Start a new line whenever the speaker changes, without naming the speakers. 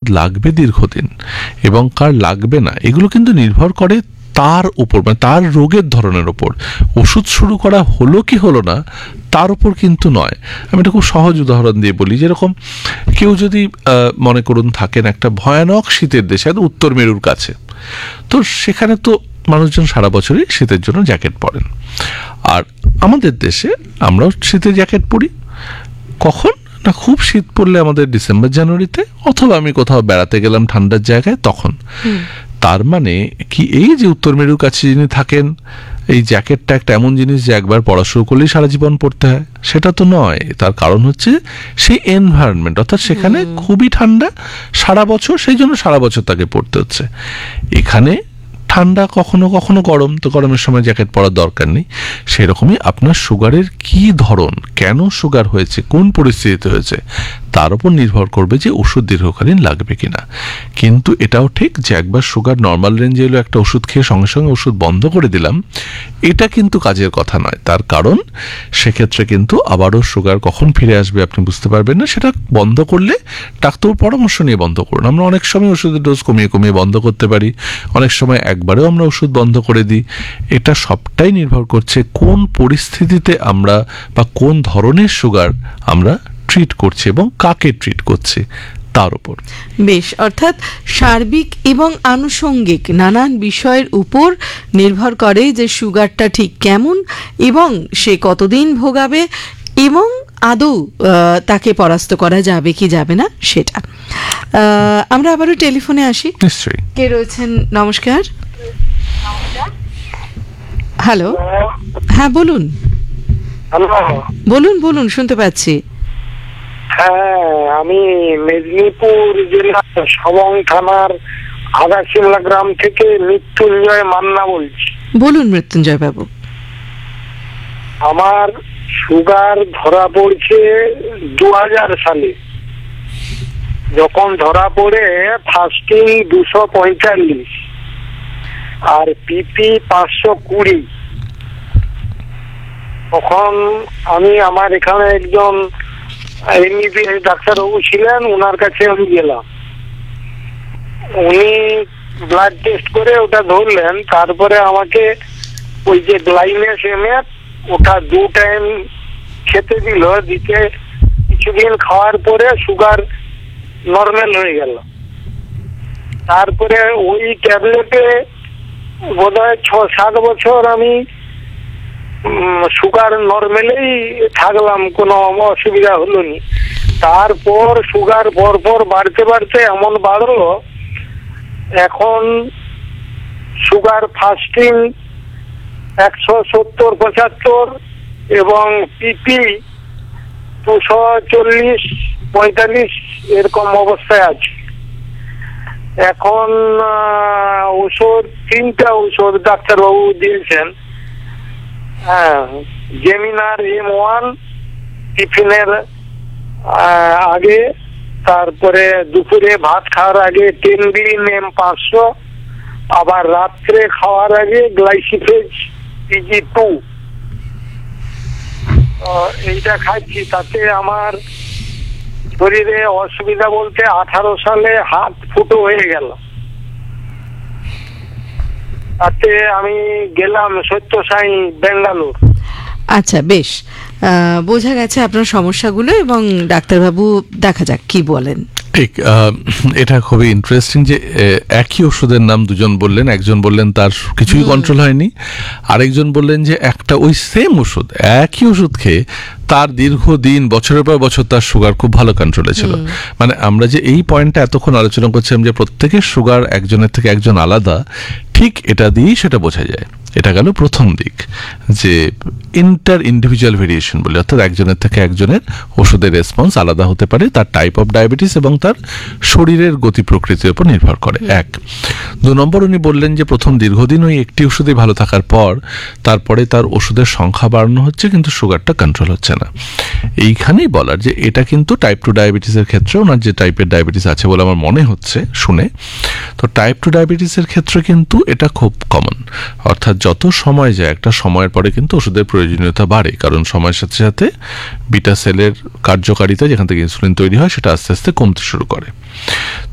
লাগবে দীর্ঘদিন এবং কার লাগবে না, এগুলো কিন্তু নির্ভর করে তার উপর, মানে তার রোগের ধরনের উপর। ওষুধ শুরু করা হলো কি হলো না তার উপর কিন্তু নয়। আমি একটা খুব সহজ উদাহরণ দিয়ে বলি, যেরকম কেউ যদি মনে করুন থাকেন একটা ভয়ানক শীতের দেশে, উত্তর মেরুর কাছে, তো সেখানে তো মানুষজন সারা বছরই শীতের জন্য জ্যাকেট পরেন। আর আমাদের দেশে আমরাও শীতের জ্যাকেট পরি। কখন না, খুব শীত পড়লে আমাদের ডিসেম্বর জানুয়ারিতে, অথবা আমি কোথাও বেড়াতে গেলাম ঠান্ডার জায়গায় তখন। তার মানে কি এই যে উত্তর মেরুর কাছে যিনি থাকেন, এই জ্যাকেটটা একটা এমন জিনিস যে একবার পড়া শুরু করলেই সারা জীবন পড়তে হয়, সেটা তো নয়। তার কারণ হচ্ছে সেই এনভায়রনমেন্ট, অর্থাৎ সেখানে খুবই ঠান্ডা সারা বছর, সেই জন্য সারা বছর তাকে পড়তে হচ্ছে। এখানে ঠান্ডা, কখনো কখনো গরম, তো গরমের সময় জ্যাকেট পরার দরকার নেই। সেরকমই আপনার সুগারের কি ধরন, কেন সুগার হয়েছে, কোন পরিস্থিতিতে হয়েছে, তার উপর নির্ভর করবে যে ওষুধ দীর্ঘকালীন লাগবে কিনা। কিন্তু এটাও ঠিক যে একবার সুগার নর্মাল রেঞ্জে এলো, একটা ওষুধ খেয়ে সঙ্গে সঙ্গে ওষুধ বন্ধ করে দিলাম, এটা কিন্তু কাজের কথা নয়। তার কারণ সেক্ষেত্রে কিন্তু আবারও সুগার কখন ফিরে আসবে আপনি বুঝতে পারবেন না। সেটা বন্ধ করলে ডাক্তার পরামর্শ নিয়ে বন্ধ করুন। আমরা অনেক সময় ওষুধের ডোজ কমিয়ে কমিয়ে বন্ধ করতে পারি, অনেক সময় একবারেও আমরা ওষুধ বন্ধ করে দিই। এটা সবটাই নির্ভর করছে কোন পরিস্থিতিতে আমরা বা কোন ধরনের সুগার আমরা ট্রিট করছি এবং কাকে ট্রিট করছি তার উপর।
বেশ, অর্থাৎ সার্বিক এবং আনুষঙ্গিক নানান বিষয়ের উপর নির্ভর করে যে সুগারটা ঠিক কেমন এবং সে কতদিন ভোগাবে এবং আদৌ তাকে পরাস্ত করা যাবে কি যাবে না সেটা। আমরা আবারও টেলিফোনে আসি।
নিশ্চয়ই।
কে রয়েছেন? নমস্কার। হ্যালো, হ্যাঁ বলুন। বলুন বলুন, শুনতে পাচ্ছি।
হ্যাঁ, আমি মেদিনীপুর জেলার সবং থানার আগাশিমলা গ্রাম থেকে মৃত্যুঞ্জয় মান্না বলছি।
বলুন মৃত্যুঞ্জয় বাবু।
আমার সুগার ধরা পড়ছে 2000 সালে। যখন ধরা পড়ে ফাস্টিং 245 আর পিপি 520, তখন আমি আমার এখানে একজন এমবিবিএস ডাক্তারবাবু ছিলেন, ওনার কাছে আমি গেলাম। উনি ব্লাড টেস্ট করে ওটা ধরলেন। তারপরে আমাকে ওই যে গ্লাইমেস এমএফ, ওটা 2 টাইম খেতে দিল। দিতে কিছুদিন খাওয়ার পরে সুগার নর্মাল হয়ে গেল। তারপরে ওই ট্যাবলেটে বোধহয় 6-7 বছর আমি সুগার নর্মালেই থাকলাম, কোনো অসুবিধা হলো নি। তারপর সুগার পরপর বাড়তে বাড়তে এমন বাড়লো, এখন সুগার ফাস্টিং 170-75 এবং পিপি 240-45 এরকম অবস্থায় আছে। এখন ওষুধ 3টা ওষুধ ডাক্তারবাবু দিয়েছেন। হ্যাঁ, জেমিনার M1 টিফিনের আগে, তারপরে দুপুরে ভাত খাওয়ার আগে টেনবিলিন M500, আবার রাত্রে খাওয়ার আগে গ্লাইসিফেজ PG2। এইটা খাচ্ছি। তাতে আমার শরীরে অসুবিধা বলতে 18 সালে হাত ফুটো হয়ে গেল। তাতে আমি গেলাম সত্যসাই বেঙ্গালুর।
আচ্ছা, বেশ, বোঝা গেছে আপনার সমস্যাগুলো এবং ডাক্তারবাবু দেখা যাক কি বলেন।
ঠিক, এটা খুবই ইন্টারেস্টিং যে একই ওষুধের নাম দুজন বললেন। একজন বললেন তার কিছুই কন্ট্রোল হয়নি, আরেকজন বললেন যে একটা ওই সেম ওষুধ, একই ওষুধ খেয়ে তার দীর্ঘদিন বছরের পর বছর তার সুগার খুব ভালো কন্ট্রোলে ছিল। মানে আমরা যে এই পয়েন্টটা এতক্ষণ আলোচনা করছিলাম যে প্রত্যেকের সুগার একজনের থেকে একজন আলাদা, ঠিক এটা দিয়েই সেটা বোঝা যায়। এটা গেল প্রথম দিক, যে ইন্টার ইন্ডিভিজুয়াল ভেরিয়েশন বলে, অর্থাৎ একজনের থেকে একজনের ওষুধের রেসপন্স আলাদা হতে পারে, তার টাইপ অফ ডায়াবেটিস এবং তার শরীরের গতি প্রকৃতির উপর নির্ভর করে। 1 2 নম্বর, উনি বললেন যে প্রথম দীর্ঘদিন ওই একটি ওষুধে ভালো থাকার পর তারপরে তার ওষুধের সংখ্যা বাড়ানো হচ্ছে কিন্তু সুগারটা কন্ট্রোল হচ্ছে না। এইখানেই বলার যে এটা কিন্তু টাইপ 2 ডায়াবেটিসের ক্ষেত্রে, ওনার যে টাইপের ডায়াবেটিস আছে বলে আমার মনে হচ্ছে শুনে, তো টাইপ 2 ডায়াবেটিসের ক্ষেত্রে কিন্তু এটা খুব কমন। অর্থাৎ যত সময় যায় একটা সময়ের পরে কিন্তু ওষুধের প্রয়োজনীয়তা বাড়ে, কারণ সময়ের সাথে সাথে বিটা সেলের কার্যকারিতা, যেখান থেকে ইনসুলিন তৈরি হয়, সেটা আস্তে আস্তে কমতে শুরু করে।